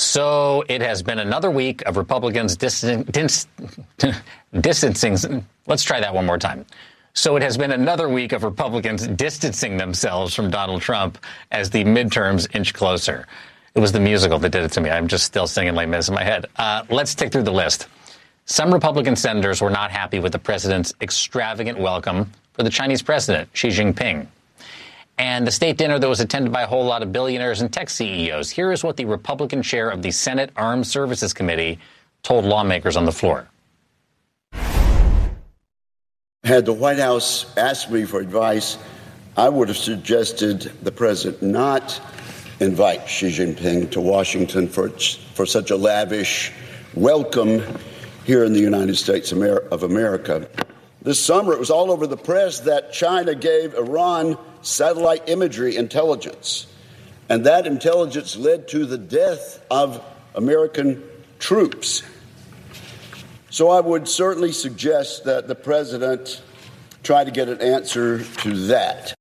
So it has been another week of Republicans distancing. Let's try that one more time. So it has been another week of Republicans distancing themselves from Donald Trump as the midterms inch closer. It was the musical that did it to me. I'm just still singing like this in my head. Let's tick through the list. Some Republican senators were not happy with the president's extravagant welcome for the Chinese president, Xi Jinping, and the state dinner that was attended by a whole lot of billionaires and tech CEOs. Here is what the Republican chair of the Senate Armed Services Committee told lawmakers on the floor. Had the White House asked me for advice, I would have suggested the president not invite Xi Jinping to Washington for such a lavish welcome here in the United States of America. This summer, it was all over the press that China gave Iran satellite imagery intelligence, and that intelligence led to the death of American troops. So I would certainly suggest that the president try to get an answer to that.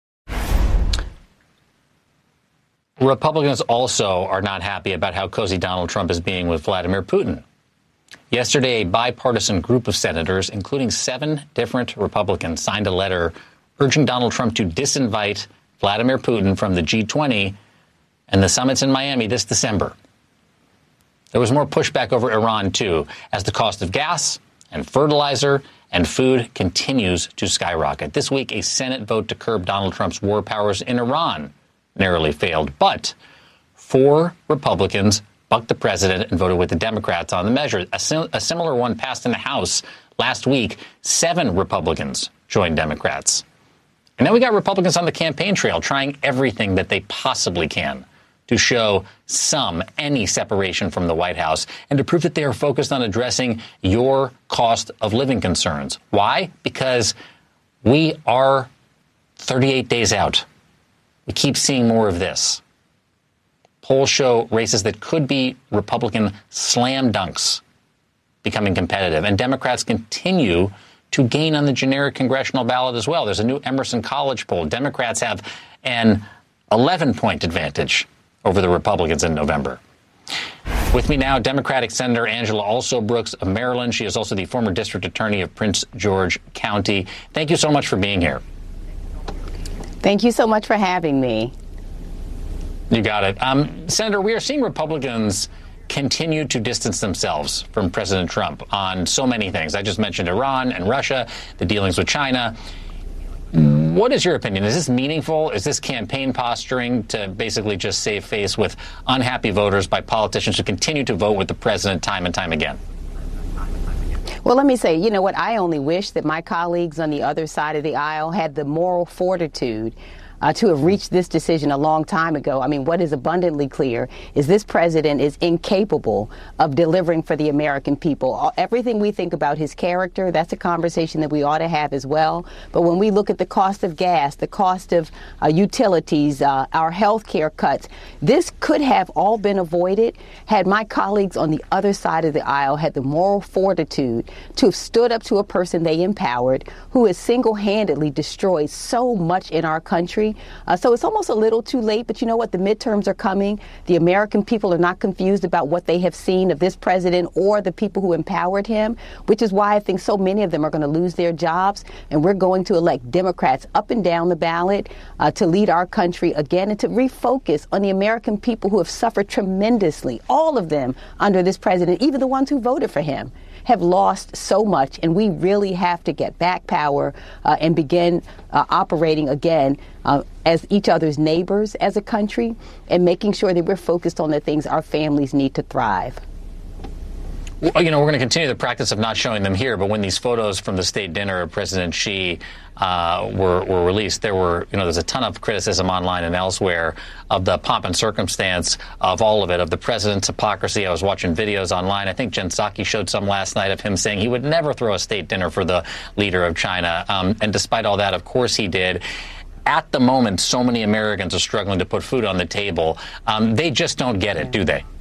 Republicans also are not happy about how cozy Donald Trump is being with Vladimir Putin. Yesterday, a bipartisan group of senators, including 7 different Republicans, signed a letter urging Donald Trump to disinvite Vladimir Putin from the G20 and the summits in Miami this December. There was more pushback over Iran, too, as the cost of gas and fertilizer and food continues to skyrocket. This week, a Senate vote to curb Donald Trump's war powers in Iran narrowly failed. But 4 Republicans bucked the president and voted with the Democrats on the measure. A similar one passed in the House last week. 7 Republicans joined Democrats. And then we got Republicans on the campaign trail trying everything that they possibly can to show any separation from the White House and to prove that they are focused on addressing your cost of living concerns. Why? Because we are 38 days out. We keep seeing more of this. Polls show races that could be Republican slam dunks becoming competitive, and Democrats continue to gain on the generic congressional ballot as well. There's a new Emerson College poll. Democrats have an 11-point advantage over the Republicans in November. With me now, Democratic Senator Angela Alsobrooks of Maryland. She is also the former district attorney of Prince George County. Thank you so much for being here. Thank you so much for having me. You got it. Senator, we are seeing Republicans continue to distance themselves from President Trump on so many things. I just mentioned Iran and Russia, the dealings with China. What is your opinion? Is this meaningful? Is this campaign posturing to basically just save face with unhappy voters by politicians who continue to vote with the president time and time again? Well, let me say, you know what? I only wish that my colleagues on the other side of the aisle had the moral fortitude to have reached this decision a long time ago. I mean, what is abundantly clear is this president is incapable of delivering for the American people. Everything we think about his character, that's a conversation that we ought to have as well. But when we look at the cost of gas, the cost of utilities, our health care cuts, this could have all been avoided had my colleagues on the other side of the aisle had the moral fortitude to have stood up to a person they empowered who has single-handedly destroyed so much in our country. So it's almost a little too late, but you know what? The midterms are coming. The American people are not confused about what they have seen of this president or the people who empowered him, which is why I think so many of them are going to lose their jobs. And we're going to elect Democrats up and down the ballot to lead our country again and to refocus on the American people who have suffered tremendously, all of them under this president, even the ones who voted for him, have lost so much, and we really have to get back power and begin operating again as each other's neighbors as a country and making sure that we're focused on the things our families need to thrive. Well, you know, we're going to continue the practice of not showing them here, but when these photos from the state dinner of President Xi were released, there's a ton of criticism online and elsewhere of the pomp and circumstance of all of it, of the president's hypocrisy. I was watching videos online. I think Jen Psaki showed some last night of him saying he would never throw a state dinner for the leader of China. And despite all that, of course he did. At the moment, so many Americans are struggling to put food on the table. They just don't get it, do they?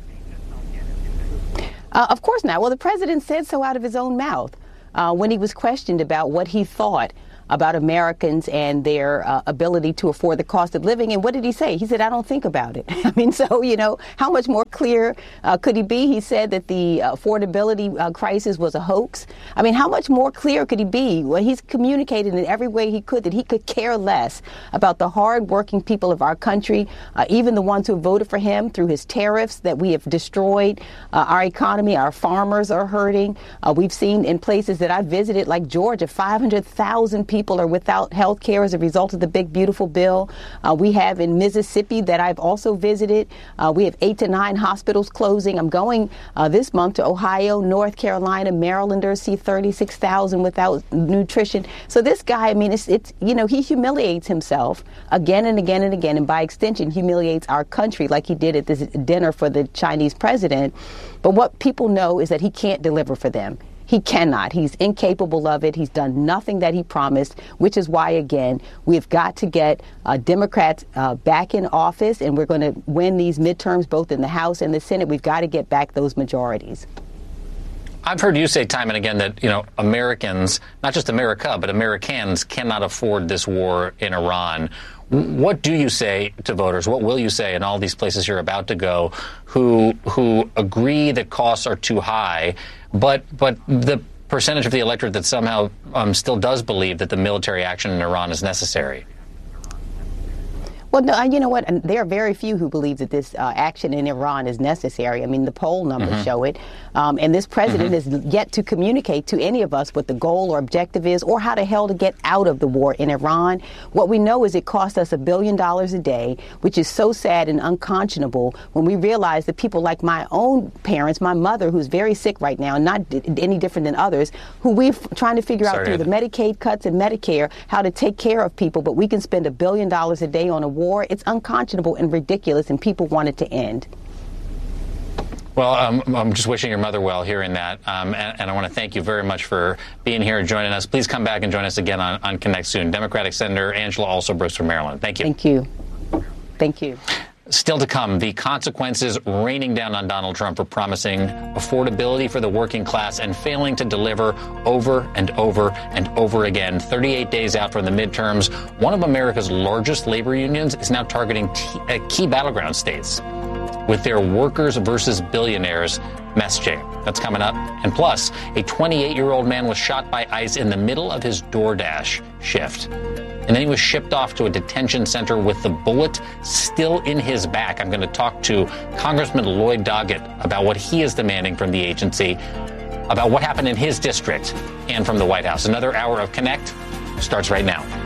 Of course not. Well, the president said so out of his own mouth when he was questioned about what he thought about Americans and their ability to afford the cost of living. And what did he say? He said, I don't think about it. I mean, so, how much more clear could he be? He said that the affordability crisis was a hoax. I mean, how much more clear could he be? Well, he's communicated in every way he could that he could care less about the hardworking people of our country, even the ones who voted for him through his tariffs that we have destroyed our economy. Our farmers are hurting. We've seen in places that I visited, like Georgia, 500,000 people are without health care as a result of the big, beautiful bill. We have in Mississippi that I've also visited. We have 8 to 9 hospitals closing. I'm going this month to Ohio, North Carolina. Marylanders see 36,000 without nutrition. So this guy, I mean, he humiliates himself again and again and again, and by extension humiliates our country like he did at this dinner for the Chinese president. But what people know is that he can't deliver for them. He cannot. He's incapable of it. He's done nothing that he promised, which is why, again, we've got to get Democrats back in office, and we're going to win these midterms both in the House and the Senate. We've got to get back those majorities. I've heard you say time and again that, Americans, not just America, but Americans cannot afford this war in Iran. What do you say to voters? What will you say in all these places you're about to go who agree that costs are too high, but the percentage of the electorate that somehow still does believe that the military action in Iran is necessary? Well, no, you know what? There are very few who believe that this action in Iran is necessary. I mean, the poll numbers show it. And this president is yet to communicate to any of us what the goal or objective is or how the hell to get out of the war in Iran. What we know is it costs us $1 billion a day, which is so sad and unconscionable when we realize that people like my own parents, my mother, who's very sick right now, not any different than others, who we're trying to figure out through the Medicaid cuts and Medicare how to take care of people, but we can spend $1 billion a day on a war. It's unconscionable and ridiculous, and people want it to end. Well, I'm just wishing your mother well hearing that, and I want to thank you very much for being here and joining us. Please come back and join us again on Connect soon. Democratic Senator Angela Alsobrooks from Maryland. Thank you. Thank you. Thank you. Still to come, the consequences raining down on Donald Trump for promising affordability for the working class and failing to deliver over and over and over again. 38 days out from the midterms, one of America's largest labor unions is now targeting key battleground states with their workers versus billionaires messaging. That's coming up. And plus, a 28-year-old man was shot by ICE in the middle of his DoorDash shift. And then he was shipped off to a detention center with the bullet still in his back. I'm going to talk to Congressman Lloyd Doggett about what he is demanding from the agency, about what happened in his district, and from the White House. Another hour of Connect starts right now.